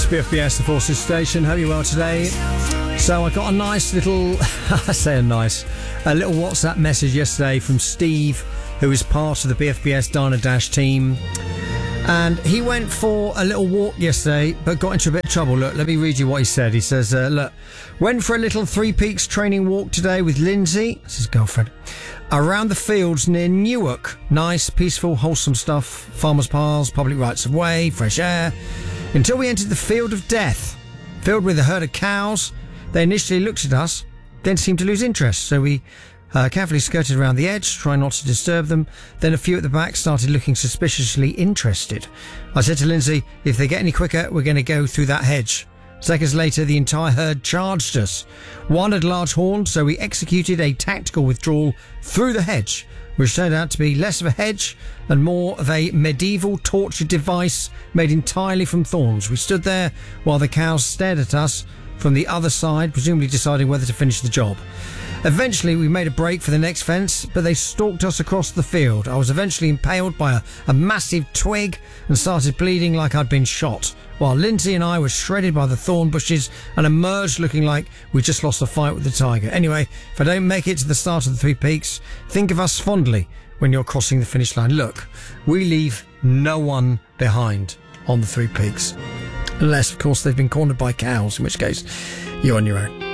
BFBS, the Forces Station. Hope you're well today. So I got a nice little, I say a little WhatsApp message yesterday from Steve, who is part of the BFBS Diner Dash team. And he went for a little walk yesterday, but got into a bit of trouble. Look, let me read you what he said. He says, look, went for a little Three Peaks training walk today with Lindsay, that's his girlfriend, around the fields near Newark. Nice, peaceful, wholesome stuff. Farmers' paths, public rights of way, fresh air. Until we entered the field of death, filled with a herd of cows. They initially looked at us, then seemed to lose interest. So we carefully skirted around the edge, trying not to disturb them. Then a few at the back started looking suspiciously interested. I said to Lindsay, if they get any quicker, we're going to go through that hedge. Seconds later, the entire herd charged us. One had large horns, so we executed a tactical withdrawal through the hedge, which turned out to be less of a hedge and more of a medieval torture device made entirely from thorns. We stood there while the cows stared at us from the other side, presumably deciding whether to finish the job. Eventually, we made a break for the next fence, but they stalked us across the field. I was eventually impaled by a massive twig and started bleeding like I'd been shot, while Lindsay and I were shredded by the thorn bushes and emerged looking like we just lost a fight with the tiger. Anyway, if I don't make it to the start of the Three Peaks, think of us fondly when you're crossing the finish line. Look, we leave no one behind on the Three Peaks. Unless, of course, they've been cornered by cows, in which case you're on your own.